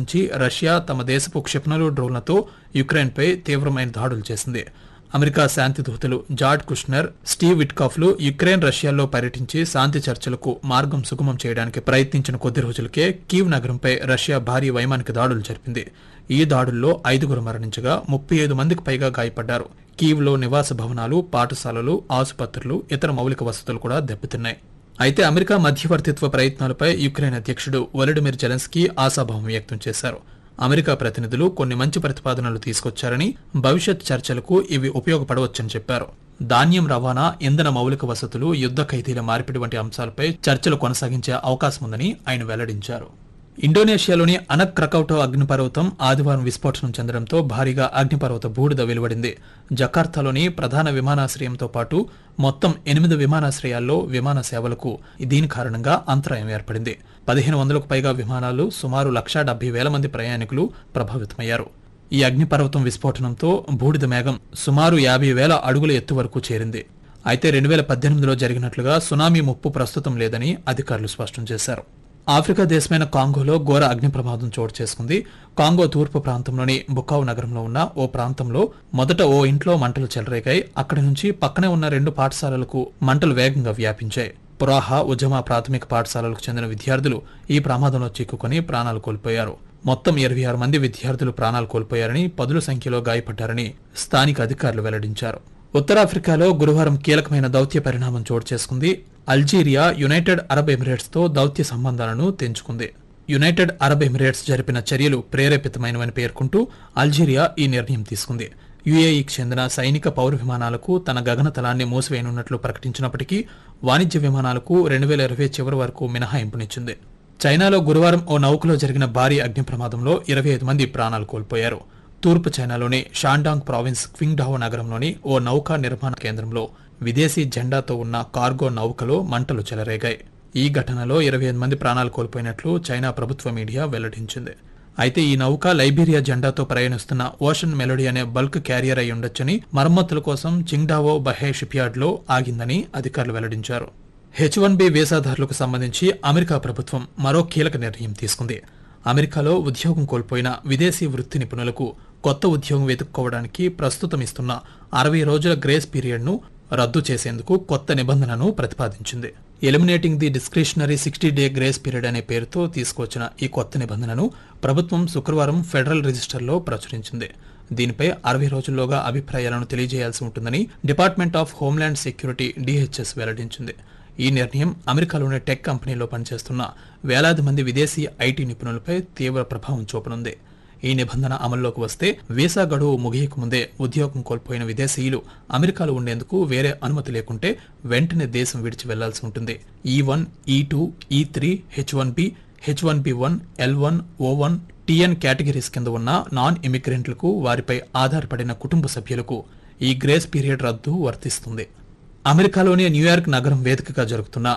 నుంచి రష్యా తమ దేశపు క్షిపణులు డ్రోన్లతో యుక్రెయిన్పై తీవ్రమైన దాడులు చేసింది. అమెరికా శాంతి దూతలు జార్డ్ కుష్నర్, స్టీవ్ విట్కాఫ్లు యుక్రెయిన్ రష్యాలో పర్యటించి శాంతి చర్చలకు మార్గం సుగమం చేయడానికి ప్రయత్నించిన కొద్ది రోజులకే కీవ్ నగరంపై రష్యా భారీ వైమానిక దాడులు జరిపింది. ఈ దాడుల్లో 5 మరణించగా 35 మందికి పైగా గాయపడ్డారు. కీవ్లో నివాస భవనాలు, పాఠశాలలు, ఆసుపత్రులు, ఇతర మౌలిక వసతులు కూడా దెబ్బతిన్నాయి. అయితే అమెరికా మధ్యవర్తిత్వ ప్రయత్నాలపై యుక్రెయిన్ అధ్యక్షుడు వొలోడిమిర్ జెలెన్స్కీ ఆశాభావం వ్యక్తం చేశారు. అమెరికా ప్రతినిధులు కొన్ని మంచి ప్రతిపాదనలు తీసుకొచ్చారని, భవిష్యత్ చర్చలకు ఇవి ఉపయోగపడవచ్చని చెప్పారు. ధాన్యం రవాణా, ఇంధన మౌలిక వసతులు, యుద్ధ ఖైదీల మార్పిడి వంటి అంశాలపై చర్చలు కొనసాగించే అవకాశం ఉందని ఆయన వెల్లడించారు. ఇండోనేషియాలోని అనక్ క్రకౌటో అగ్నిపర్వతం ఆదివారం విస్ఫోటనం చెందడంతో భారీగా అగ్నిపర్వత బూడిద వెలువడింది. జకార్తాలోని ప్రధాన విమానాశ్రయంతో పాటు మొత్తం 8 విమానాశ్రయాల్లో విమాన సేవలకు దీని కారణంగా అంతరాయం ఏర్పడింది. 1500కు పైగా విమానాలు, సుమారు 170,000 మంది ప్రయాణికులు ప్రభావితమయ్యారు. ఈ అగ్నిపర్వతం విస్ఫోటనంతో బూడిద మేఘం సుమారు 50,000 అడుగుల ఎత్తు వరకు చేరింది. అయితే 2018లో జరిగినట్లుగా సునామీ ముప్పు ప్రస్తుతం లేదని అధికారులు స్పష్టం చేశారు. ఆఫ్రికా దేశమైన కాంగోలో ఘోర అగ్ని ప్రమాదం చోటు చేసుకుంది. కాంగో తూర్పు ప్రాంతంలోని బుకావ్ నగరంలో ఉన్న ఓ ప్రాంతంలో మొదట ఓ ఇంట్లో మంటలు చెలరేగాయి. అక్కడి నుంచి పక్కనే ఉన్న 2 పాఠశాలలకు మంటలు వేగంగా వ్యాపించాయి. పురాహా, ఉజమా ప్రాథమిక పాఠశాలలకు చెందిన విద్యార్థులు ఈ ప్రమాదంలో చిక్కుకుని ప్రాణాలు కోల్పోయారు. మొత్తం 26 మంది విద్యార్థులు ప్రాణాలు కోల్పోయారని, 10ల సంఖ్యలో గాయపడ్డారని స్థానిక అధికారులు వెల్లడించారు. ఉత్తరాఫ్రికాలో గురువారం కీలకమైన దౌత్య పరిణామం చోటు చేసుకుంది. అల్జీరియా యునైటెడ్ అరబ్ ఎమిరేట్స్ తో దౌత్య సంబంధాలను తెంచుకుంది. యునైటెడ్ అరబ్ ఎమిరేట్స్ జరిపిన చర్యలు ప్రేరేపితమైనవని పేర్కొంటూ అల్జీరియా ఈ నిర్ణయం తీసుకుంది. యుఏఈకి చెందిన సైనిక పౌర విమానాలకు తన గగనతలాన్ని మూసివేయనున్నట్లు ప్రకటించినప్పటికీ వాణిజ్య విమానాలకు 2020 చివరి వరకు మినహాయింపునిచ్చింది. చైనాలో గురువారం ఓ నౌకలో జరిగిన భారీ అగ్ని ప్రమాదంలో 25 మంది ప్రాణాలు కోల్పోయారు. తూర్పు చైనాలోని షాండాంగ్ ప్రావిన్స్ క్వింగ్డావో నగరంలోని ఓ నౌకా నిర్మాణ కేంద్రంలో విదేశీ జెండాతో ఉన్న కార్గో నౌకలో మంటలు చెలరేగాయి. ఈ ఘటనలో 25 మంది ప్రాణాలు కోల్పోయినట్లు చైనా ప్రభుత్వ మీడియా వెల్లడించింది. అయితే ఈ నౌక లైబీరియా జెండాతో ప్రయాణిస్తున్న ఓషన్ మెలోడీ అనే బల్క్ క్యారియర్ అయి ఉండొచ్చని, మరమ్మతుల కోసం చింగ్డావో బహే షిప్యార్డ్ లో ఆగిందని అధికారులు వెల్లడించారు. H1B వీసాదారులకు సంబంధించి అమెరికా ప్రభుత్వం మరో కీలక నిర్ణయం తీసుకుంది. అమెరికాలో ఉద్యోగం కోల్పోయిన విదేశీ వృత్తి నిపుణులకు కొత్త ఉద్యోగం వెతుక్కోవడానికి ప్రస్తుతం ఇస్తున్న 60 రోజుల గ్రేస్ పీరియడ్ను రద్దు చేసేందుకు కొత్త నిబంధనను ప్రతిపాదించింది. Eliminating the discretionary 60-డే grace period అనే పేరుతో తీసుకొచ్చిన ఈ కొత్త నిబంధనను ప్రభుత్వం శుక్రవారం ఫెడరల్ రిజిస్టర్లో ప్రచురించింది. దీనిపై 60 రోజుల్లోగా అభిప్రాయాలను తెలియజేయాల్సి ఉంటుందని department of homeland security DHS వెల్లడించింది. ఈ నిర్ణయం అమెరికాలోని టెక్ కంపెనీలో పనిచేస్తున్న వేలాది మంది విదేశీ ఐటీ నిపుణులపై తీవ్ర ప్రభావం చూపనుంది. ఈ నిబంధన అమల్లోకి వస్తే వీసా గడువు ముగియక ముందే ఉద్యోగం కోల్పోయిన విదేశీయులు అమెరికాలో ఉండేందుకు వేరే అనుమతి లేకుంటే వెంటనే దేశం విడిచి వెళ్లాల్సి ఉంటుంది. E1, E2, E3, H1B, H1B1, L1, O1, TN categories కింద ఉన్న నాన్ ఇమిగ్రెంట్లకు, వారిపై ఆధారపడిన కుటుంబ సభ్యులకు ఈ గ్రేస్ పీరియడ్ రద్దు వర్తిస్తుంది. అమెరికాలోని న్యూయార్క్ నగరం వేదికగా జరుగుతున్న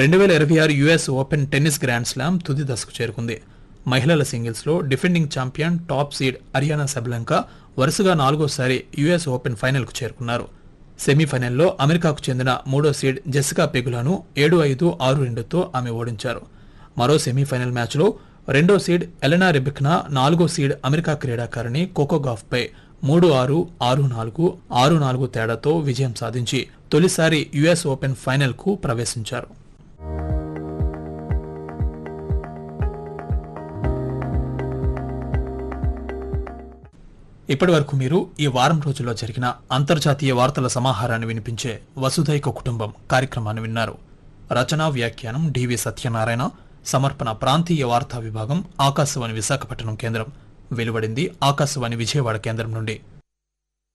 2026 US open tennis grand slam తుది దశకు చేరుకుంది. మహిళల సింగిల్స్ లో defending champion top seed Ariyana సెబలంకా వరుసగా 4వసారి యుఎస్ ఓపెన్ ఫైనల్ కు చేరుకున్నారు. సెమీఫైనల్లో అమెరికాకు చెందిన 3వ సీడ్ జెసికా పెగులాను 7-5, 6-2తో ఆమె ఓడించారు. మరో సెమీఫైనల్ మ్యాచ్లో 2వ సీడ్ ఎలెనా రెబిక్నా 4వ సీడ్ అమెరికా క్రీడాకారిణి కోకో గాఫ్ పై 3-6, 6-4, 6-4 తేడాతో విజయం సాధించి తొలిసారి యుఎస్ ఓపెన్ ఫైనల్ కు ప్రవేశించారు. ఇప్పటి వరకు మీరు ఈ వారం రోజుల్లో జరిగిన అంతర్జాతీయ వార్తల సమాహారాన్ని వినిపించే వసుధైక కుటుంబం కార్యక్రమాన్ని విన్నారు. రచనా వ్యాఖ్యానం డివి సత్యనారాయణ, సమర్పణ ప్రాంతీయ వార్తా విభాగం, ఆకాశవాణి విశాఖపట్నం కేంద్రం. వెలువడింది ఆకాశవాణి విజయవాడ కేంద్రం నుండి.